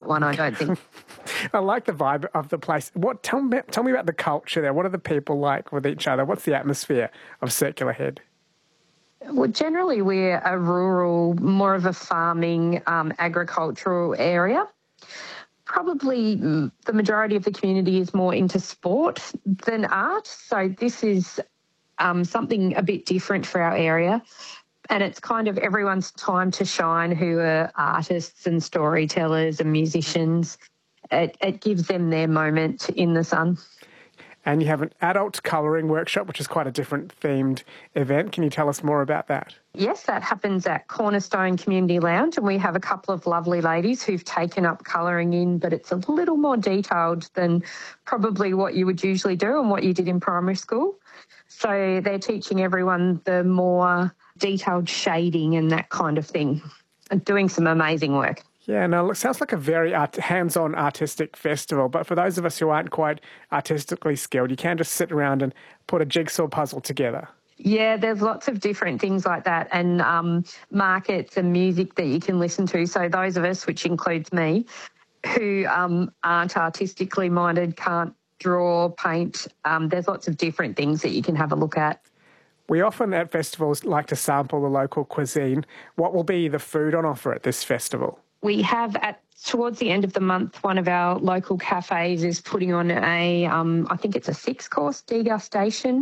one, I don't think. I like the vibe of the place. Tell me about the culture there. What are the people like with each other? What's the atmosphere of Circular Head? Well, generally we're a rural, more of a farming, agricultural area. Probably the majority of the community is more into sport than art. So this is something a bit different for our area. And it's kind of everyone's time to shine who are artists and storytellers and musicians. It gives them their moment in the sun. And you have an adult colouring workshop, which is quite a different themed event. Can you tell us more about that? Yes, that happens at Cornerstone Community Lounge, and we have a couple of lovely ladies who've taken up colouring in, but it's a little more detailed than probably what you would usually do and what you did in primary school. So they're teaching everyone the more detailed shading and that kind of thing, and doing some amazing work. Yeah, no, it sounds like a very hands-on artistic festival, but for those of us who aren't quite artistically skilled, you can just sit around and put a jigsaw puzzle together. Yeah, there's lots of different things like that, and markets and music that you can listen to. So those of us, which includes me, who aren't artistically minded, can't draw, paint, there's lots of different things that you can have a look at. We often at festivals like to sample the local cuisine. What will be the food on offer at this festival? We have towards the end of the month, one of our local cafes is putting on I think it's a 6-course degustation.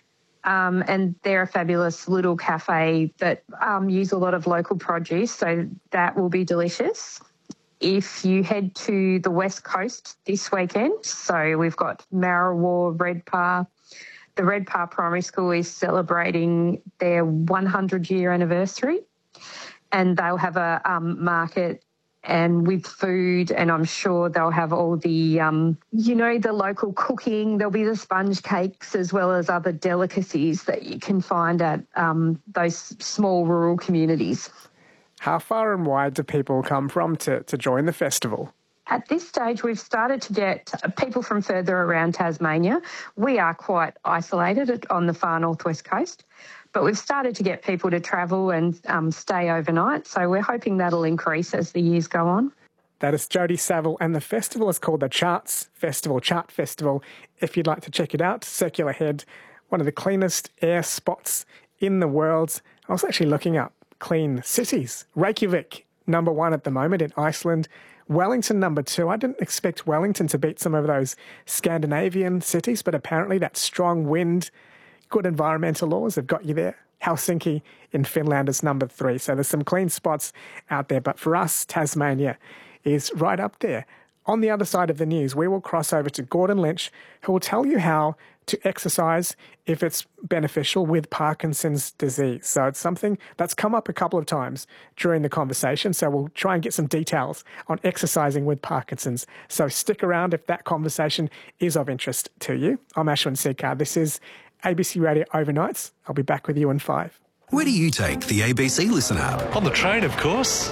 And they're a fabulous little cafe that use a lot of local produce, so that will be delicious. If you head to the West Coast this weekend, so we've got Marrawar, Redpa. The Redpa Primary School is celebrating their 100-year anniversary, and they'll have a market and with food, and I'm sure they'll have all the, the local cooking. There'll be the sponge cakes as well as other delicacies that you can find at those small rural communities. How far and wide do people come from to join the festival? At this stage, we've started to get people from further around Tasmania. We are quite isolated on the far northwest coast, but we've started to get people to travel and stay overnight, so we're hoping that'll increase as the years go on. That is Jodie Saville, and the festival is called the Chart Festival. If you'd like to check it out, Circular Head, one of the cleanest air spots in the world. I was actually looking up clean cities. Reykjavik, number 1 at the moment in Iceland. Wellington, number 2. I didn't expect Wellington to beat some of those Scandinavian cities, but apparently that strong wind, good environmental laws have got you there. Helsinki in Finland is number 3. So there's some clean spots out there. But for us, Tasmania is right up there. On the other side of the news, we will cross over to Gordon Lynch, who will tell you how to exercise if it's beneficial with Parkinson's disease. So it's something that's come up a couple of times during the conversation. So we'll try and get some details on exercising with Parkinson's. So stick around if that conversation is of interest to you. I'm Ashwin Sekhar. This is ABC Radio Overnights. I'll be back with you in 5. Where do you take the ABC Listen app? On the train, of course.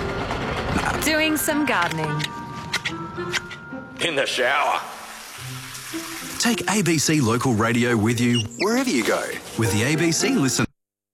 Doing some gardening. In the shower. Take ABC Local Radio with you wherever you go with the ABC Listen.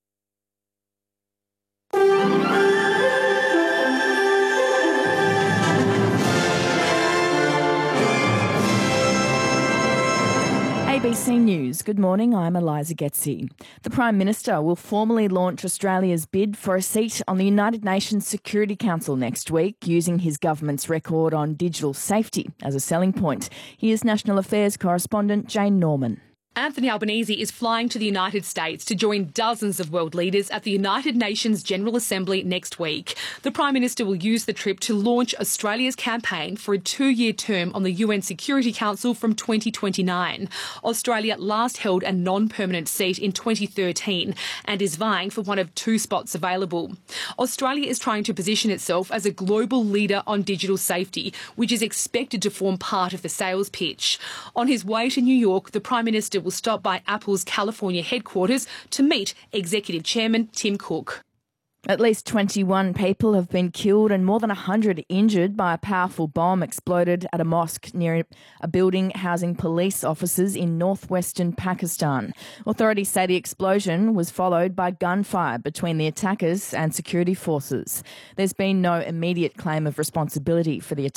ABC News. Good morning, I'm Eliza Getzi. The Prime Minister will formally launch Australia's bid for a seat on the United Nations Security Council next week, using his government's record on digital safety as a selling point. Here's National Affairs correspondent Jane Norman. Anthony Albanese is flying to the United States to join dozens of world leaders at the United Nations General Assembly next week. The Prime Minister will use the trip to launch Australia's campaign for a 2-year term on the UN Security Council from 2029. Australia last held a non-permanent seat in 2013 and is vying for one of 2 spots available. Australia is trying to position itself as a global leader on digital safety, which is expected to form part of the sales pitch. On his way to New York, the Prime Minister will stop by Apple's California headquarters to meet Executive Chairman Tim Cook. At least 21 people have been killed and more than 100 injured by a powerful bomb exploded at a mosque near a building housing police officers in northwestern Pakistan. Authorities say the explosion was followed by gunfire between the attackers and security forces. There's been no immediate claim of responsibility for the attack.